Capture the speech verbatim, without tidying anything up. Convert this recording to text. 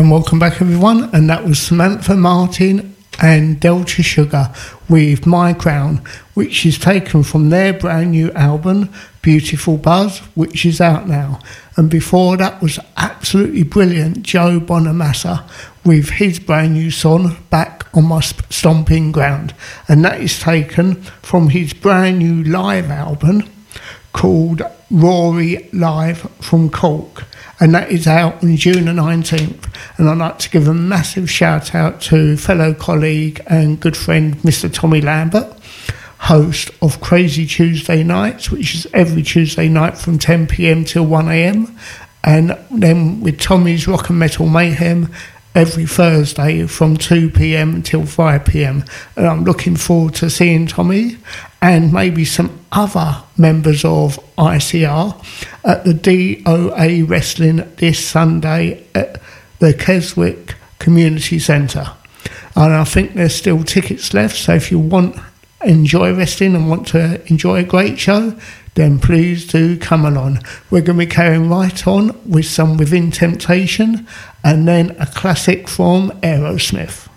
And welcome back, everyone. And that was Samantha Martin and Delta Sugar with My Crown, which is taken from their brand new album, Beautiful Buzz, which is out now. And before that was absolutely brilliant Joe Bonamassa with his brand new song, Back on My Stomping Ground. And that is taken from his brand new live album called Rory Live from Cork. And that is out on June the nineteenth. And I'd like to give a massive shout out to fellow colleague and good friend Mister Tommy Lambert, host of Crazy Tuesday Nights, which is every Tuesday night from ten p.m. till one a.m. And then with Tommy's Rock and Metal Mayhem every Thursday from two p.m. until five p.m. And I'm looking forward to seeing Tommy and maybe some other members of I C R at the D O A Wrestling this Sunday at the Keswick Community Centre. And I think there's still tickets left, so if you want enjoy wrestling and want to enjoy a great show, then please do come along. We're going to be carrying right on with some Within Temptation and then a classic from Aerosmith.